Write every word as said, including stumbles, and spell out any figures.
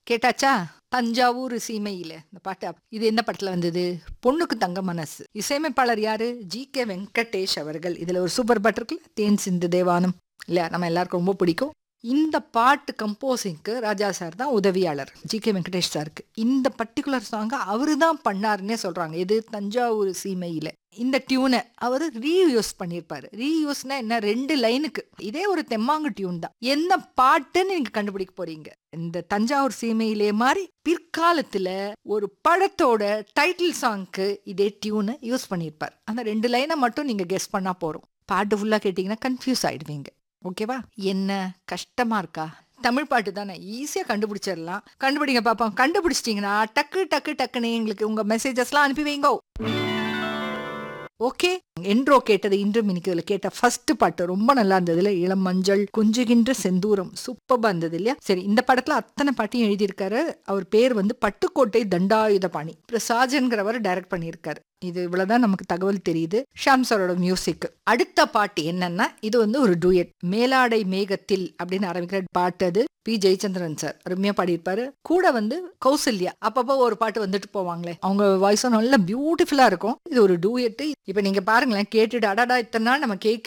கேட்டாச்சா? தஞ்சாவூர் சீமையில இந்த பாட்டு. இது என்ன படத்துல வந்தது? பொண்ணுக்கு தங்க மனசு. இசையமைப்பாளர் யாரு? ஜி கே வெங்கடேஷ் அவர்கள். இதுல ஒரு சூப்பர் பாட்டு இருக்குல்ல, தேன் சிந்து தேவானம் இல்லையா, நம்ம எல்லாருக்கும் ரொம்ப பிடிக்கும். இந்த பாட்டு கம்போசிங்க்கு ராஜா சார் தான் உதவியாளர், ஜி கே வெங்கடேஷ் சாருக்கு. இந்த பர்டிகுலர் சாங்கை அவரு தான் பண்ணாருன்னே சொல்றாங்க. இது தஞ்சாவூர் சீமையில. இந்த டியூனை அவர் ரீயூஸ் பண்ணியிருப்பாரு. ரீயூஸ்னா என்ன? ரெண்டு லைனுக்கு. இதே ஒரு தெம்மாங்கு டியூன் தான். என்ன பாட்டுன்னு நீங்க கண்டுபிடிக்க போறீங்க. இந்த தஞ்சாவூர் சீமையிலே மாதிரி பிற்காலத்துல ஒரு படத்தோட டைட்டில் சாங்க்கு இதே டியூனை யூஸ் பண்ணியிருப்பார். அந்த ரெண்டு லைனை மட்டும் நீங்க கெஸ் பண்ணா போறோம். பாட்டு ஃபுல்லா கேட்டீங்கன்னா கன்ஃபியூஸ் ஆயிடுவீங்க. ஓகேவா? என்ன கஷ்டமா இருக்கா? தமிழ் பாட்டு தானே, ஈஸியா கண்டுபிடிச்சிடலாம். கண்டுபிடிங்க பாப்போம். கண்டுபிடிச்சிட்டீங்கன்னா டக்கு டக்கு டக்குன்னு எங்களுக்கு உங்க மெசேஜஸ்லாம் அனுப்பி வைங்க. ஓகே, என்றோ கேட்டது இன்றும் இன்னைக்கு இதுல கேட்ட ஃபர்ஸ்ட் பாட்டு ரொம்ப நல்லா இருந்ததுல, இளம் மஞ்சள் கொஞ்சுகின்ற செந்தூரம். சூப்பரா இருந்தது இல்லையா? சரி, இந்த படத்துல அத்தனை பாட்டையும் எழுதியிருக்காரு. அவர் பேர் வந்து பட்டுக்கோட்டை தண்டாயுதபாணி. பிரசாஜன்கிறவர் டைரக்ட் பண்ணியிருக்காரு. இது இவ்வளவுதான் நமக்கு தகவல் தெரியுது. ஷாம் சாரோட மியூசிக். அடுத்த பாட்டு என்னன்னா, இது வந்து ஒரு டூயட். மேலாடை மேகத்தில் அப்படின்னு ஆரம்பிக்கிற பாட்டு. அது பி ஜெயச்சந்திரன் சார் அருமையா பாடியிருப்பாரு. கூட வந்து கௌசல்யா அப்பப்போ ஒரு பாட்டு வந்துட்டு போவாங்களே, அவங்க வாய்ஸும் நல்ல பியூட்டிஃபுல்லா இருக்கும். இது ஒரு டூயட். இப்ப நீங்க பாருங்களேன், கேட்டுட்டு அடாடா இத்தனை நாள் நம்ம கேட்க